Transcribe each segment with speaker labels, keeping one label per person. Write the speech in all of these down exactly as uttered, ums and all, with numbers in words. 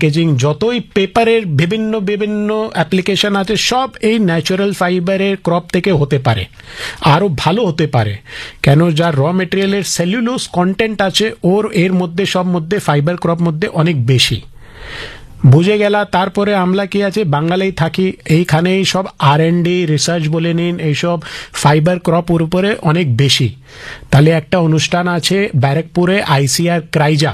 Speaker 1: Packaging, যতই পেপারের বিভিন্ন বিভিন্ন অ্যাপ্লিকেশন আছে সব এই ন্যাচারাল ফাইবারের ক্রপ থেকে হতে পারে, আরও ভালো হতে পারে। কেন, যা র মেটেরিয়ালের সেলুলোজ কন্টেন্ট আছে ওর এর মধ্যে সব মধ্যে ফাইবার ক্রপ মধ্যে অনেক বেশি। বুঝে গেলা। তারপরে আমরা কি আছে, বাঙালি থাকি এইখানেই সব আর এন্ড ডি রিসার্চ বলে নিন, এইসব ফাইবার ক্রপের উপরে অনেক বেশি। তাহলে একটা অনুষ্ঠান আছে ব্যারাকপুরে, আইসিআর ক্রাইজাফ,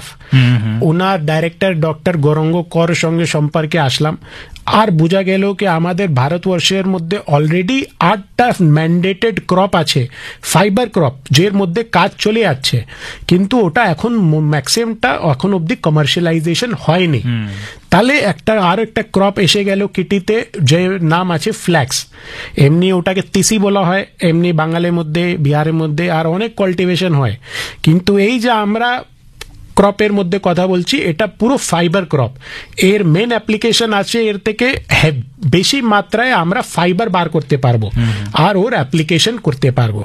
Speaker 1: ওনার ডাইরেক্টর ডক্টর গৌরঙ্গ কর সঙ্গে সম্পর্কে আসলাম, আর বোঝা গেল কি আমাদের ভারতবর্ষের মধ্যে অলরেডি আটটা ম্যান্ডেটেড ক্রপ আছে ফাইবার ক্রপ, যের মধ্যে কাজ চলে যাচ্ছে, কিন্তু ওটা এখন ম্যাক্সিমামটা এখন অবধি কমার্শিয়ালাইজেশন হয়নি। তাহলে একটা আর একটা ক্রপ এসে গেল কিটিতে, যে নাম আছে ফ্ল্যাক্স। এমনি ওটাকে তিসি বলা হয়, এমনি বাঙালির মধ্যে বিহারের মধ্যে আর অনেক কাল্টিভেশন হয়, কিন্তু এই যে আমরা ক্রপের মধ্যে কথা বলছি এটা পুরো ফাইবার ক্রপ। এর মেন অ্যাপ্লিকেশন আছে, এর থেকে বেশি মাত্রায় আমরা ফাইবার বার করতে পারবো আর ওর অ্যাপ্লিকেশন করতে পারবো।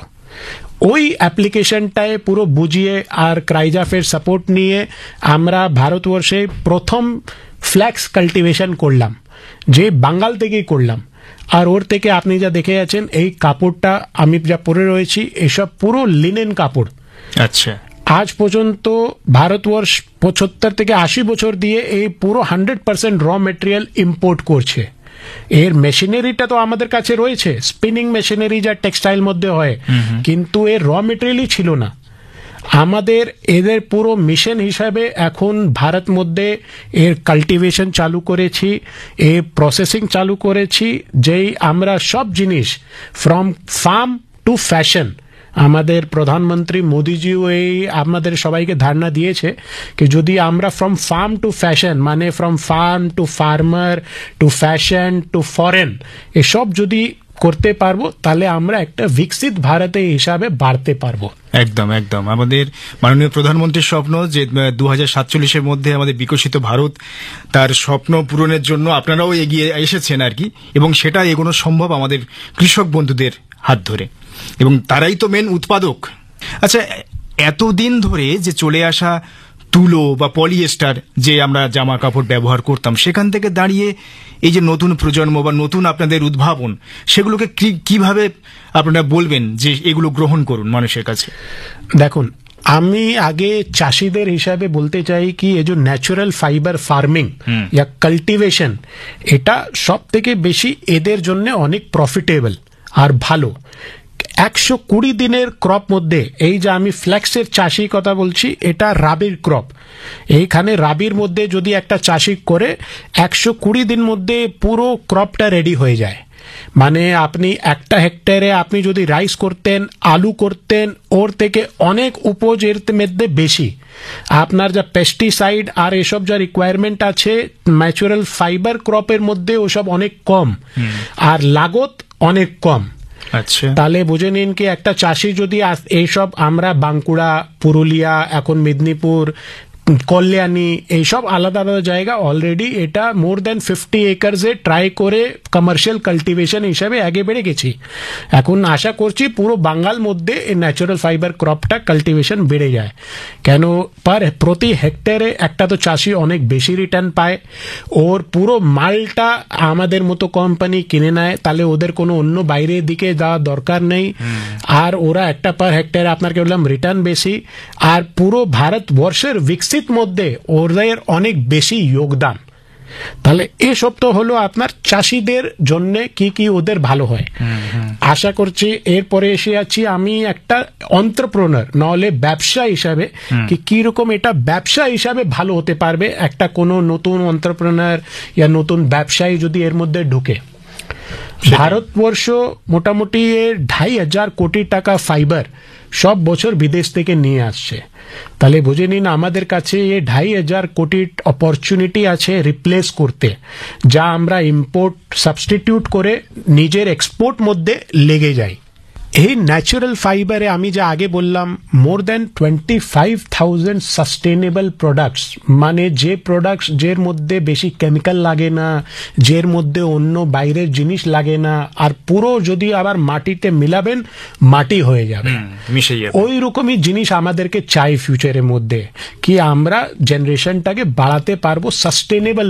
Speaker 1: ওই অ্যাপ্লিকেশনটায় পুরো বুঝিয়ে আর ক্রাইজাফের সাপোর্ট নিয়ে আমরা ভারতবর্ষে প্রথম ফ্ল্যাক্স কাল্টিভেশন করলাম, যে বাঙ্গাল থেকেই করলাম। আর ওর থেকে আপনি যা দেখে যাচ্ছেন এই কাপড়টা আমি যা পরে রয়েছি এসব পুরো লিনেন কাপড়।
Speaker 2: আচ্ছা,
Speaker 1: আজ পর্যন্ত ভারতবর্ষ পঁচাত্তর থেকে আশি বছর দিয়ে এই পুরো হান্ড্রেড পার্সেন্ট র মেটেরিয়াল ইম্পোর্ট করছে। এর মেশিনারিটা তো আমাদের কাছে রয়েছে, স্পিনিং মেশিনারি যা টেক্সটাইল মধ্যে হয়, কিন্তু এর র মেটেরিয়ালই ছিল না। আমাদের এদের পুরো মিশন হিসাবে এখন ভারত মধ্যে এর কাল্টিভেশন চালু করেছি, এর প্রসেসিং চালু করেছি, যেই আমরা সব জিনিস ফ্রম ফার্ম টু ফ্যাশন, আমাদের প্রধানমন্ত্রী মোদিজিও এই আমাদের সবাইকে ধারণা দিয়েছে কি যদি আমরা ফ্রম ফার্ম টু ফ্যাশন, মানে from farm two farmer two fashion two foreign, এসব যদি করতে পারবো তাহলে আমরা একটা বিকশিত ভারতে হিসাবে বাড়তে পারবো।
Speaker 2: একদম একদম আমাদের মাননীয় প্রধানমন্ত্রীর স্বপ্ন যে দু হাজার সাতচল্লিশের মধ্যে আমাদের বিকশিত ভারত, তার স্বপ্ন পূরণের জন্য আপনারাও এগিয়ে এসেছেন আর কি, এবং সেটা এগোনো সম্ভব আমাদের কৃষক বন্ধুদের হাত ধরে, এবং তারাই তো মেন উৎপাদক। আচ্ছা, এতদিন ধরে যে চলে আসা তুলো বা পলিয়েস্টার যে আমরা জামা কাপড় ব্যবহার করতাম, সেখান থেকে দাঁড়িয়ে এই যে নতুন প্রজন্ম বা নতুন আপনাদের উদ্ভাবন, সেগুলোকে কিভাবে আপনারা বলবেন যে এগুলো গ্রহণ করুন মানুষের কাছে?
Speaker 1: দেখুন, আমি আগে চাষিদের হিসাবে বলতে চাই কি এই যে ন্যাচারাল ফাইবার ফার্মিং या কাল্টিভেশন, এটা সব থেকে বেশি এদের জন্য অনেক প্রফিটেবল আর ভালো। একশো কুড়ি দিনের ক্রপ মধ্যে এই যে আমি ফ্ল্যাক্সের চাষি কথা বলছি, এটা রাবির ক্রপ। এইখানে রাবির মধ্যে যদি একটা চাষি করে একশো কুড়ি দিন মধ্যে পুরো ক্রপটা রেডি হয়ে যায়। মানে আপনি একটা হেক্টরে আপনি যদি রাইস করতেন, আলু করতেন, ওর থেকে অনেক উপজের মধ্যে বেশি আপনার যা পেস্টিসাইড আর এসব যা রিকোয়ারমেন্ট আছে ন্যাচারাল ফাইবার ক্রপের মধ্যে ওসব অনেক কম, আর লাগত অনেক কম।
Speaker 2: আচ্ছা,
Speaker 1: তাহলে বুঝে নিন কি একটা চাষি যদি এইসব আমরা বাঁকুড়া, পুরুলিয়া, এখন মেদিনীপুর, কল্যাণী, এইসব আলাদা আলাদা জায়গা অলরেডি এটা মোর দেন ফিফটি একর্সে ট্রাই করে কমার্শিয়াল কাল্টিভেশন হিসাবে আগে বেড়ে গেছি। এখন আশা করছি পুরো বাঙ্গাল মধ্যে এই ন্যাচারাল ফাইবার ক্রপটা কাল্টিভেশন বেড়ে যায়। কেন, পার প্রতি হেক্টরে একটা তো চাষি অনেক বেশি রিটার্ন পায়, ওর পুরো মালটা আমাদের মতো কোম্পানি কিনে নেয়, তাহলে ওদের কোনো অন্য বাইরের দিকে যাওয়া দরকার নেই, আর ওরা একটা পার হেক্টরে আপনার কে বললাম রিটার্ন বেশি, আর পুরো ভারতবর্ষের বিকশিত মধ্যে ওদের অনেক বেশি যোগদান। তাহলে এসব তো হলো আপনার চাষিদের জন্য কি কি ওদের ভালো হয়। আশা করছি এরপরে এসে আছি আমি একটা এন্টারপ্রেনার, নাহলে ব্যবসা হিসাবে কি কিরকম এটা ব্যবসা হিসাবে ভালো হতে পারবে একটা কোনো নতুন এন্টারপ্রেনার ইয়া নতুন ব্যবসায়ী যদি এর মধ্যে ঢুকে। ভারতবর্ষ মোটামুটি ঢাই হাজার কোটি টাকা ফাইবার সব বছর বিদেশ থেকে নিয়ে আসছে। তাহলে বুঝে নিন আমাদের কাছে এই ঢাই হাজার কোটি অপরচুনিটি আছে রিপ্লেস করতে, যা আমরা ইম্পোর্ট সাবস্টিটিউট করে নিজের এক্সপোর্ট মধ্যে লেগে যাই। এই ন্যাচারাল ফাইবারে আমি যা আগে বললাম মোর দেন twenty five thousand sustainable products, মানে যে প্রোডাক্টস যের মধ্যে বেশি কেমিক্যাল লাগে না, যের মধ্যে অন্য বাইরের জিনিস লাগে না, আর পুরো যদি আবার মাটিতে মিলাবেন মাটি হয়ে যাবে,
Speaker 2: মিশে যাবে।
Speaker 1: ওই রকমই জিনিস আমাদেরকে চাই ফিউচারের মধ্যে, কি আমরা জেনারেশনটাকে বাড়াতে পারবো সাস্টেনেবল